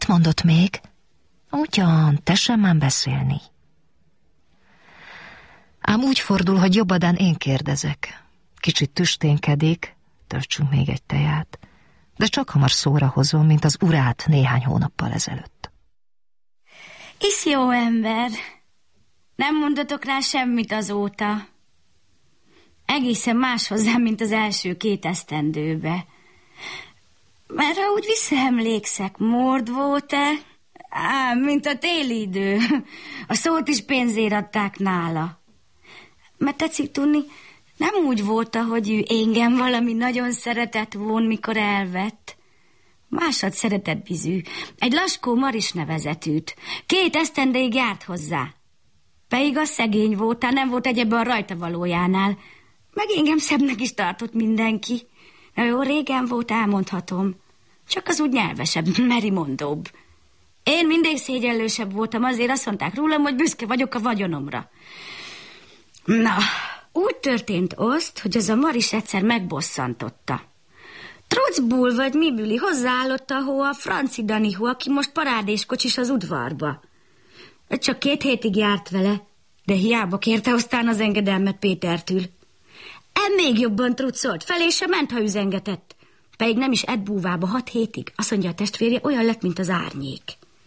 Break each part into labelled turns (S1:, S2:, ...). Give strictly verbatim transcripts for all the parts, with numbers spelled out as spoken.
S1: mondott még? Ugyan, te sem már beszélni. Ám úgy fordul, hogy jobbadán én kérdezek. Kicsit tüsténkedik, töltsünk még egy teját, de csak hamar szóra hozom, mint az urát néhány hónappal ezelőtt.
S2: Is jó ember. Nem mondatok rá semmit azóta. Egészen más hozzám, mint az első két esztendőbe. Mert ha úgy visszaemlékszek, mord volt-e? Á, mint a téli idő. A szót is pénzért adták nála. Mert tetszik tudni, nem úgy volt, ahogy ő engem valami nagyon szeretett volna, mikor elvett. Másod szeretett bizű. Egy Laskó Maris nevezetűt. Két esztendeig járt hozzá. Pedig a szegény voltál, nem volt egyebben a rajta valójánál. Meg engem szebbnek is tartott mindenki. Jó régen volt, elmondhatom. Csak az úgy nyelvesebb, merimondóbb. Én mindig szégyellősebb voltam, azért azt mondták rólam, hogy büszke vagyok a vagyonomra. Na, úgy történt azt, hogy az a Maris egyszer megbosszantotta. Trocból vagy mibüli hozzáállott ahol a Franci Daniho, aki most parádéskocsis az udvarba. Csak két hétig járt vele, de hiába kérte aztán az engedelmet Pétertől. En még jobban truccolt, felé se ment, ha üzengetett. Pedig nem is edd búvába hat hétig. Azt mondja a testvérje, olyan lett, mint az árnyék.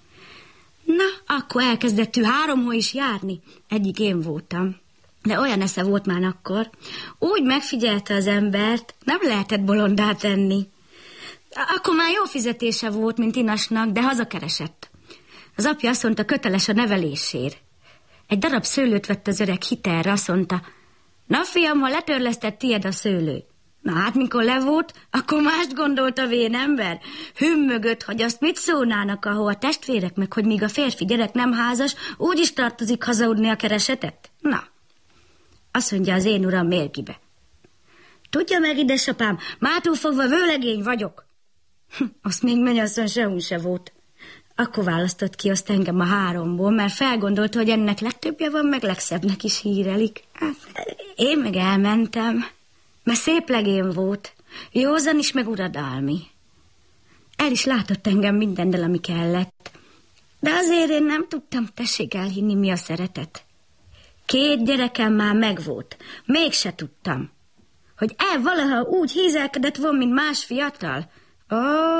S2: Na, akkor elkezdett ő háromhol is járni. Egyik én voltam. De olyan esze volt már akkor. Úgy megfigyelte az embert, nem lehetett bolondá tenni. Akkor már jó fizetése volt, mint Inasnak, de hazakeresett. Az apja azt mondta, köteles a nevelésért. Egy darab szőlőt vett az öreg hitelre, azt mondta, na fiam, ha letörlesztett tied a szőlő. Na hát, mikor le volt, akkor mást gondolt a vén ember. Hümmögött, hogy azt mit szólnának, ahol a testvérek, meg hogy míg a férfi gyerek nem házas, úgy is tartozik hazaudni a keresetet. Na, azt mondja az én uram mérgibe. Tudja meg, édesapám, mától fogva vőlegény vagyok. Azt még mennyasszony sehol se volt. Akkor választott ki azt engem a háromból, mert felgondolta, hogy ennek legtöbbje van, meg legszebbnek is hírelik. Én meg elmentem, mert szép legény volt, józan is, meg uradalmi. El is látott engem mindennel, ami kellett. De azért én nem tudtam, tessék elhinni, mi a szeretet. Két gyerekem már megvolt, mégse tudtam, hogy el valaha úgy hízelkedett volna, mint más fiatal. Ó,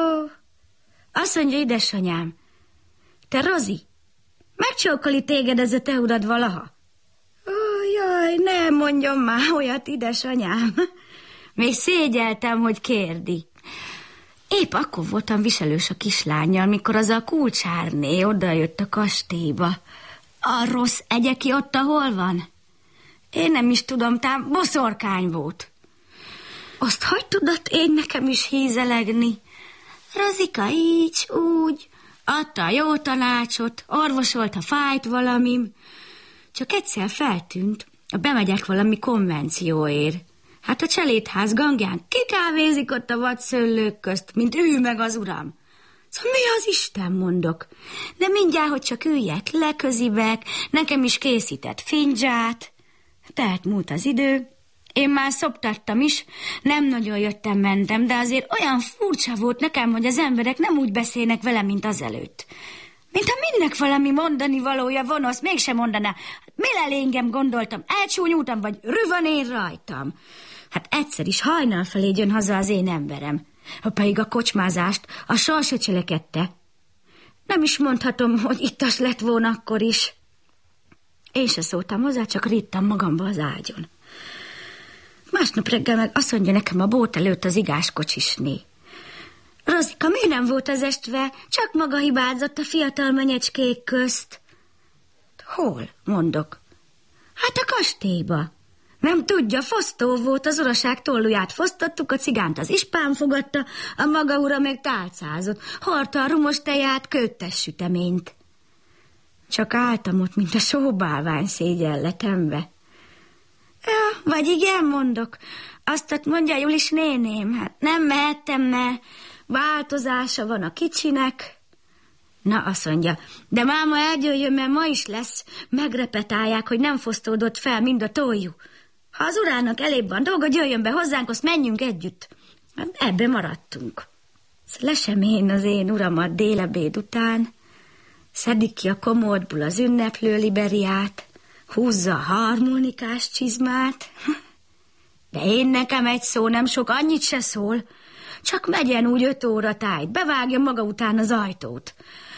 S2: azt mondja, édesanyám, te Rozi, megcsókoli téged ez a te urad valaha? Ó, jaj, ne mondjon már olyat, édesanyám. Még szégyeltem, hogy kérdi. Épp akkor voltam viselős a kislánnyal, mikor az a kulcsárné odajött a kastélyba. A rossz egyeki ott, ahol van? Én nem is tudom, tám boszorkány volt. Azt hogy tudott én nekem is hízelegni? Rozika így, úgy, adta a jó tanácsot, orvosolt, ha fájt valamim. Csak egyszer feltűnt, bemegyek valami konvencióért. Hát a cselédház gangján kikávézik ott a vadszőlők közt, mint ő meg az uram. Szóval mi az Isten, mondok? De mindjárt, hogy csak üljek, leközivek, nekem is készített fincsát. Tehát múlt az idő, én már szoptattam is, nem nagyon jöttem-mentem, de azért olyan furcsa volt nekem, hogy az emberek nem úgy beszélnek vele, mint azelőtt. Mintha mindnek valami mondani valója van, azt mégsem mondaná. Mi lelényem, gondoltam, elcsúnyultam, vagy rüvan én rajtam. Hát egyszer is hajnal felé jön haza az én emberem. Ha pedig a kocsmázást a sor se cselekedte. Nem is mondhatom, hogy ittas lett volna akkor is. Én se szóltam hozzá, csak rittam magamba az ágyon. Másnap reggel meg azt mondja nekem a bót előtt az igáskocsisné. Rozika, miért nem volt az estve? Csak maga hibázott a fiatal menyecskék közt. Hol? Mondok. Hát a kastélyba. Nem tudja, fosztó volt, az uraság tolluját fosztottuk, a cigánt az ispán fogadta, a maga ura meg tálcázott, hordta a rumos teját, kőttes süteményt. Csak álltam ott, mint a sóbálvány szégyenletembe. Ja, vagy igen, mondok. Azt ott mondja Julis néném, hát nem mehettem, mert változása van a kicsinek. Na, azt mondja, de máma elgyőjön, mert ma is lesz. Megrepetálják, hogy nem fosztódott fel mind a tójú. Ha az urának elébb van dolga, jöjjön be hozzánk, azt menjünk együtt. Hát ebbe maradtunk. Lesem én az én uramat délebéd után, szedik ki a komódból az ünneplő liberiát, húzza a harmonikás csizmát, de én nekem egy szó nem sok, annyit se szól, csak megyen úgy öt óra tájt, bevágja maga után az ajtót.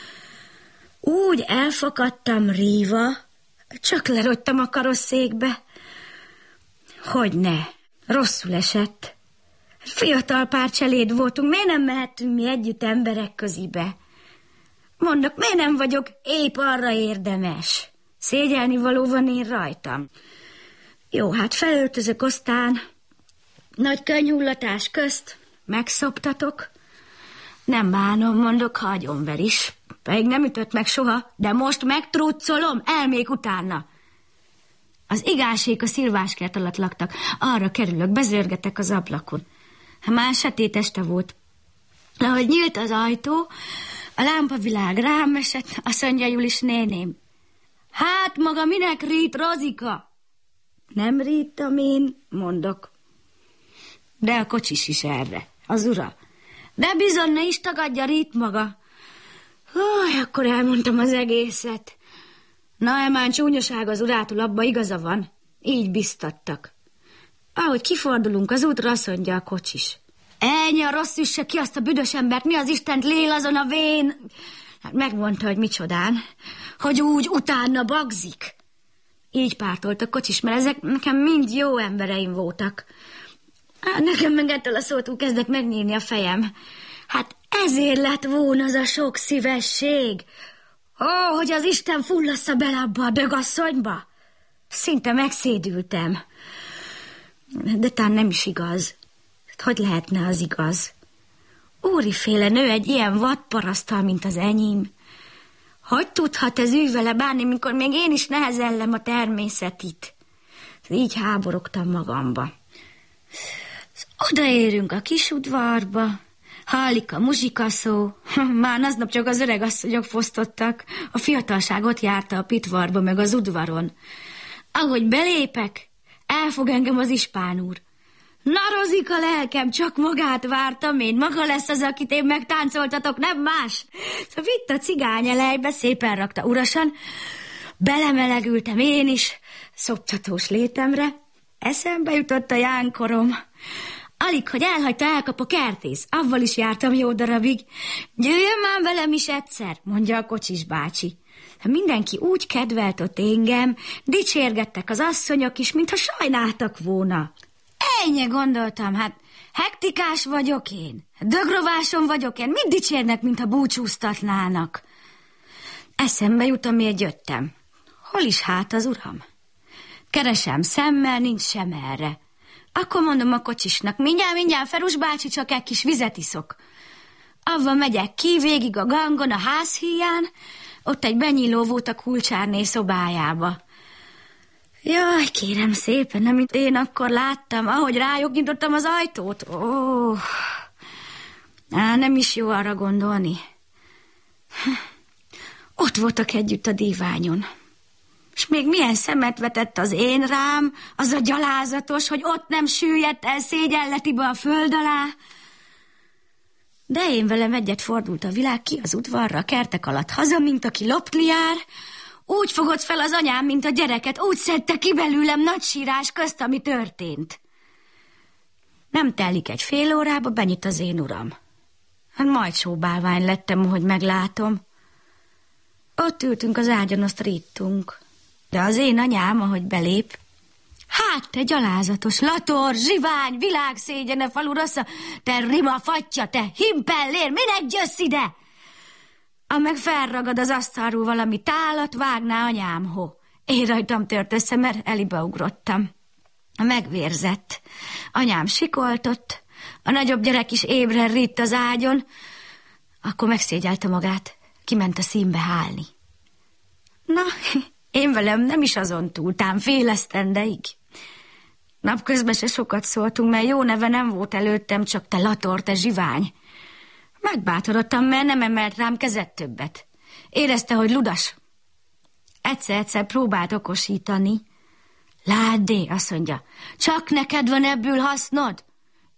S2: Úgy elfakadtam ríva, csak lerogytam a karosszékbe. Hogyne, rosszul esett. Fiatal pár cseléd voltunk, miért nem mehettünk mi együtt emberek közibe? Mondok, miért nem vagyok épp arra érdemes? Szégyelni való van én rajtam. Jó, hát felöltözök, aztán nagy könyhullatás közt megszoptatok. Nem bánom, mondok, hagyomver is. Pedig nem ütött meg soha, de most megtruccolom, elmék utána. Az igásék a szilváskert alatt laktak, arra kerülök, bezörgetek az ablakon. Már sötét este volt. Ahogy nyílt az ajtó, a lámpavilág rám esett, azt mondja Julis néném. Hát maga minek rít, Rozika? Nem rítam én, mondok. De a kocsis is erre, az ura. De bizony ne is tagadja, rít maga. Haj, akkor elmondtam az egészet. Na, emán csúnyaság az urától, abba igaza van. Így biztattak. Ahogy kifordulunk az útra, azt mondja a kocsis. Ennyi a rossz üsse ki azt a büdös embert, mi az Istent lél azon a vén. Hát megmondta, hogy micsodán, hogy úgy utána bagzik. Így pártolt a kocsis, mert ezek nekem mind jó embereim voltak. Nekem meg ettől a szótól kezdek megnyílni a fejem. Hát ezért lett volna az a sok szívesség. Ó, hogy az Isten fullassza bele abba a dögasszonyba. Szinte megszédültem. De talán nem is igaz. Hogy lehetne az igaz? Úriféle nő egy ilyen vadparaszttal, mint az enyém. Hogy tudhat ez ő vele bánni, mikor még én is nehezellem a természetit? Így háborogtam magamba. Odaérünk a kis udvarba, hallik a muzsikaszó. Már aznap csak az öreg asszonyok fosztottak, a fiatalság ott járta a pitvarba, meg az udvaron. Ahogy belépek, elfog engem az ispán úr. Na, Rozika, lelkem, csak magát vártam én, maga lesz az, akit én megtáncoltatok, nem más. Szóval vitt a cigány elejbe, szépen rakta urasan, belemelegültem én is, szoptatós létemre, eszembe jutott a jánkorom. Alig, hogy elhagyta, elkap a kertész, avval is jártam jó darabig. Jöjjön már velem is egyszer, mondja a kocsis bácsi. Mindenki úgy kedvelt ott engem, dicsérgettek az asszonyok is, mintha sajnáltak volna. Ennyi gondoltam, hát hektikás vagyok én, dögrováson vagyok én, mit dicsérnek, mintha búcsúztatnának. Eszembe jut, amiért jöttem. Hol is hát az uram? Keresem szemmel, nincs sem erre. Akkor mondom a kocsisnak, mindjárt, mindjárt, Ferus bácsi, csak egy kis vizet iszok. Avval megyek ki, végig a gangon, a házhíján, ott egy benyíló volt a kulcsárné szobájába. Jaj, kérem szépen, amit én akkor láttam, ahogy rájuk nyitottam az ajtót. Ó, á, nem is jó arra gondolni. Ott voltak együtt a díványon. És még milyen szemet vetett az én rám, az a gyalázatos, hogy ott nem süllyedt el szégyenletibe a föld alá. De én velem egyet fordult a világ ki az udvarra, a kertek alatt haza, mint aki lopni jár. Úgy fogott fel az anyám, mint a gyereket, úgy szedte ki belőlem nagy sírás közt, ami történt. Nem telik egy fél órába, benyit az én uram. Hát majd sóbálvány lettem, hogy meglátom. Ott ültünk az ágyon, azt ríttunk. De az én anyám, ahogy belép, hát te gyalázatos, lator, zsivány, világszégyene, falu rossza, te rima fatya, te himpellér, minek jössz ide? Ameg felragad az asztalról valami tálat, vágná anyám, ho. Én rajtam tört össze, mert elibe ugrottam. Megvérzett. Anyám sikoltott, a nagyobb gyerek is ébren ritt az ágyon, akkor megszégyelte magát, kiment a színbe hálni. Na, én velem nem is azon túl, tám fél esztendeig. Napközben se sokat szóltunk, mert jó neve nem volt előttem, csak te lator, te zsivány. Megbátorodtam, mert nem emelt rám kezet többet. Érezte, hogy ludas. Egyszer-egyszer próbált okosítani. Lásd, azt mondja, csak neked van ebből hasznod?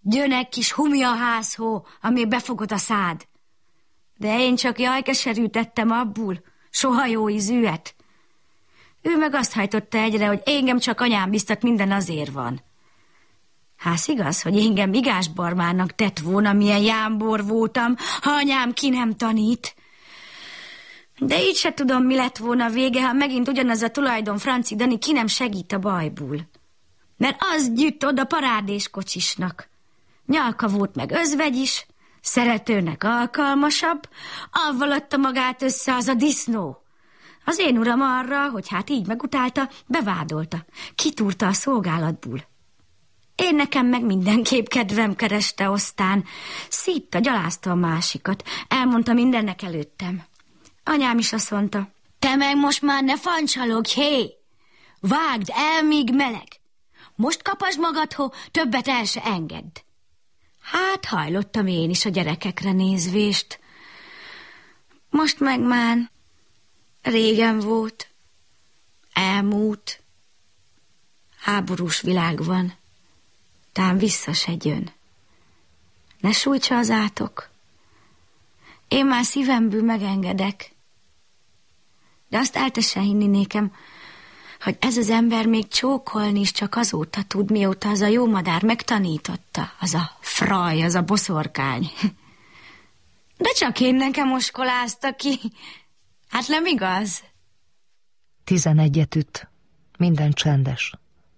S2: gyönek kis humjaházhó, ami befogott a szád. De én csak jajkeserű tettem abból, soha jó ízűet. Ő meg azt hajtotta egyre, hogy engem csak anyám biztat, minden azért van. Hász igaz, hogy engem igásbarmának tett volna, milyen jámbor voltam, ha anyám ki nem tanít. De így se tudom, mi lett volna vége, ha megint ugyanaz a tulajdon Franci Dani ki nem segít a bajból. Mert az gyűjt oda parádéskocsisnak. Nyalka volt meg özvegy is, szeretőnek alkalmasabb, avval adta magát össze az a disznó. Az én uram arra, hogy hát így megutálta, bevádolta, kitúrta a szolgálatból. Én nekem meg mindenképp kedvem kereste osztán, szítta, gyalázta a másikat, elmondta mindennek előttem. Anyám is azt mondta, te meg most már ne fancsalogj, hé! Vágd el, míg meleg! Most kapasd magadho, többet el se engedd. Hát hajlottam én is a gyerekekre nézvést. Most meg már régen volt, elmúlt, háborús világ van, tán vissza se jön. Ne sújtsa az átok. Én már szívemből megengedek. De azt el te se hinni nékem, hogy ez az ember még csókolni is csak azóta tud, mióta az a jó madár megtanította, az a fraj, az a boszorkány. De csak én nekem oskolázta ki. Hát nem igaz?
S1: Tizenegyet üt, minden csendes.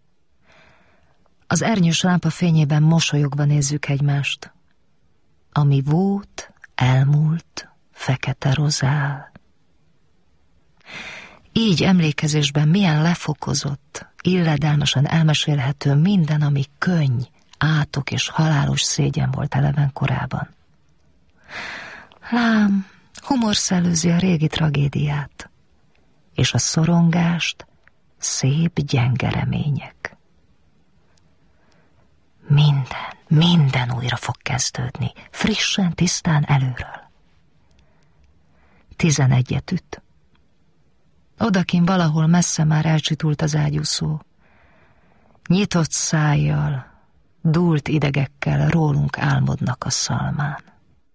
S1: Az ernyős lámpa fényében mosolyogva nézzük egymást. Ami volt, elmúlt, fekete rozál. Így emlékezésben milyen lefokozott, illedelmesen elmesélhető minden, ami könny, átok és halálos szégyen volt eleven korában. Lám, humor szellőzi a régi tragédiát, és a szorongást szép gyenge remények. Minden, minden újra fog kezdődni, frissen, tisztán előről. Tizenegyet üt. Odakin valahol messze már elcsitult az ágyúszó. Nyitott szájjal, dúlt idegekkel rólunk álmodnak a szalmán.